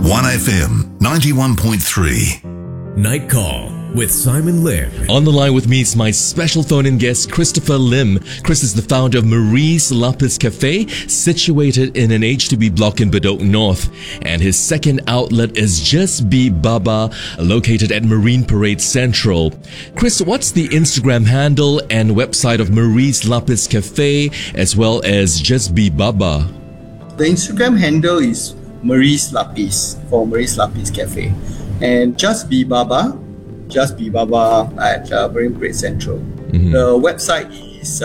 1FM 91.3. Night Call with Simon Lim. On the line with me is my special phone-in guest, Christopher Lim. Chris is the founder of Marie's Lapis Cafe, situated in an H2B block in Bedok North. And his second outlet is Just Be Baba, located at Marine Parade Central. Chris, what's the Instagram handle and website of Marie's Lapis Cafe, as well as Just Be Baba? The Instagram handle is Marie's Lapis, for Marie's Lapis Cafe. And Just Be Baba at Marine Parade Central. The website is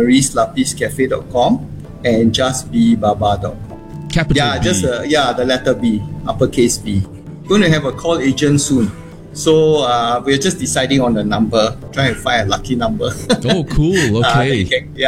marieslapiscafe.com and justbebaba.com. Capital Yeah, B. the letter B, uppercase B. Going to have a call agent soon. So we're just deciding on the number, trying to find a lucky number. Oh, cool. Okay.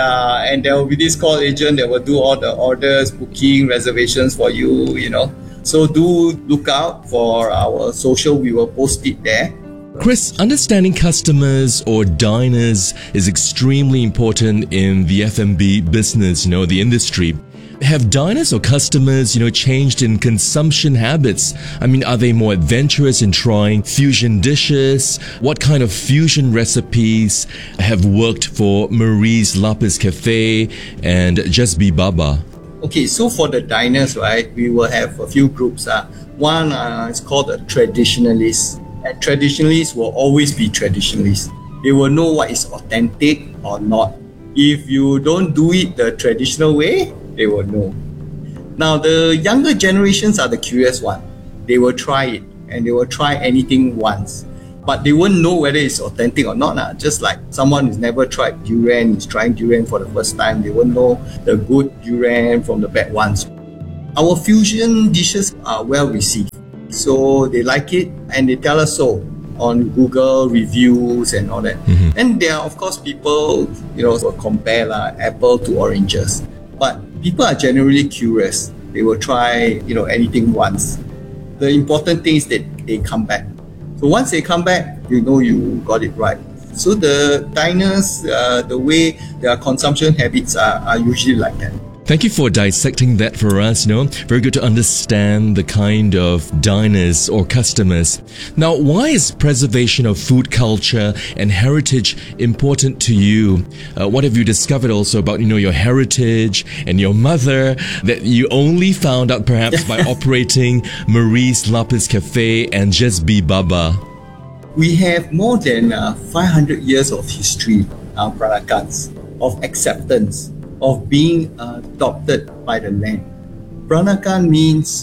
And there will be this call agent that will do all the orders, booking, reservations for you, So do look out for our social. We will post it there. Chris, understanding customers or diners is extremely important in the F&B business, the industry. Have diners or customers, changed in consumption habits? I mean, are they more adventurous in trying fusion dishes? What kind of fusion recipes have worked for Marie's Lapis Cafe and Just Be Baba? Okay, so for the diners, right, we will have a few groups. One is called a traditionalist. And traditionalists will always be traditionalists. They will know what is authentic or not. If you don't do it the traditional way, they will know. Now, the younger generations are the curious one. They will try it, and they will try anything once. But they won't know whether it's authentic or not. Just like someone who's never tried durian is trying durian for the first time, they won't know the good durian from the bad ones. Our fusion dishes are well received. So they like it and they tell us so on Google reviews and all that. And there are, of course, people, will compare apple to oranges. But people are generally curious. They will try, anything once. The important thing is that they come back. So once they come back, you got it right. So the diners, the way their consumption habits are usually like that. Thank you for dissecting that for us, Very good to understand the kind of diners or customers. Now, why is preservation of food culture and heritage important to you? What have you discovered also about, your heritage and your mother that you only found out perhaps by operating Marie's Lapis Cafe and Just Be Baba? We have more than 500 years of history, Peranakans, of acceptance, of being adopted by the land. Peranakan means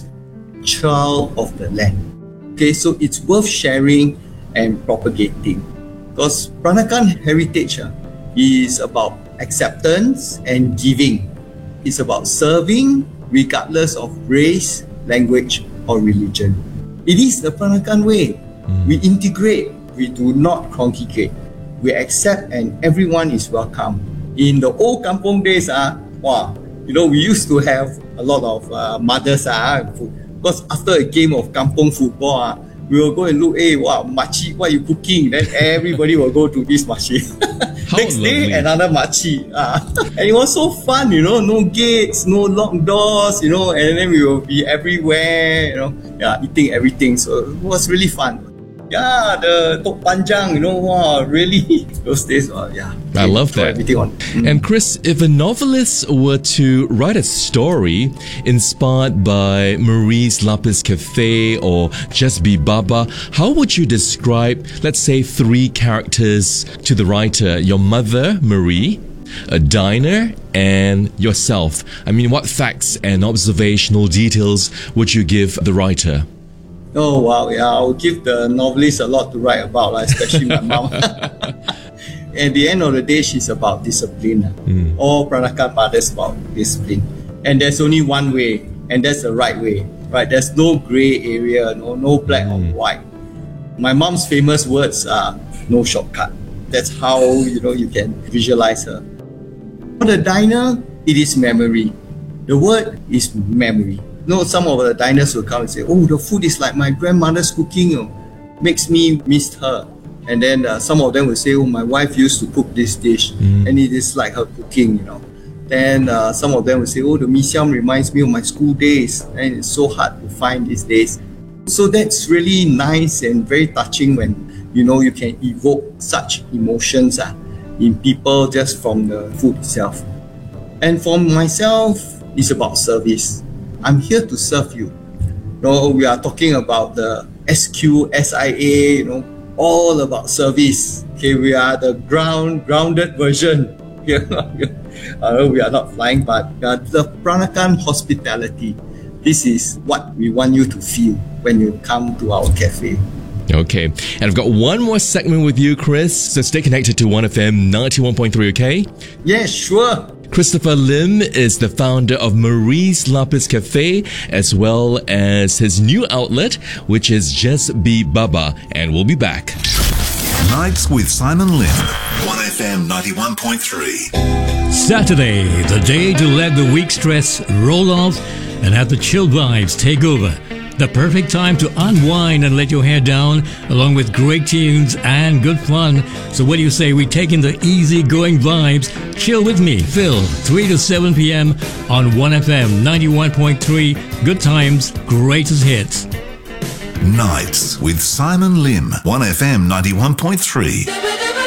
child of the land. Okay, so it's worth sharing and propagating. Because Peranakan heritage is about acceptance and giving. It's about serving regardless of race, language, or religion. It is the Peranakan way. We integrate, we do not congregate. We accept and everyone is welcome. In the old kampong days, we used to have a lot of mothers, because after a game of kampong football, we will go and look, makcik, what are you cooking? Then everybody will go to this makcik. Next day, another makcik. And it was so fun, no gates, no locked doors, and then we will be everywhere, eating everything. So it was really fun. Yeah, the Tok Panjang, really, those days, I love that. And Chris, if a novelist were to write a story inspired by Marie's Lapis Cafe or Just Be Baba, how would you describe, let's say, 3 characters to the writer? Your mother, Marie, a diner, and yourself. I mean, what facts and observational details would you give the writer? Oh, wow, I'll give the novelist a lot to write about, especially my mom. At the end of the day, she's about discipline. All Peranakan mothers about discipline. And there's only one way, and that's the right way. Right? There's no grey area, no black or white. My mom's famous words are no shortcut. That's how you can visualize her. For the diner, it is memory. The word is memory. Some of the diners will come and say, oh, the food is like my grandmother's cooking, makes me miss her. And then some of them will say, oh, my wife used to cook this dish, and it is like her cooking, Then some of them will say, oh, the mee siam reminds me of my school days, and it's so hard to find these days. So that's really nice and very touching when, you can evoke such emotions in people just from the food itself. And for myself, it's about service. I'm here to serve you. We are talking about the SQ, SIA, all about service. Okay, we are the grounded version. We are not flying, but the Peranakan hospitality. This is what we want you to feel when you come to our cafe. Okay, and I've got one more segment with you, Chris, so stay connected to 1FM 91.3, okay? Yes, sure. Christopher Lim is the founder of Marie's Lapis Cafe, as well as his new outlet, which is Just Be Baba, and we'll be back. Nights with Simon Lim, 1FM 91.3. Saturday, the day to let the week stress roll off and have the chill vibes take over. The perfect time to unwind and let your hair down, along with great tunes and good fun. So what do you say we take in the easy-going vibes? Chill with me, Phil, 3 to 7 p.m. on 1FM 91.3. Good times, greatest hits. Nights with Simon Lim, 1FM 91.3.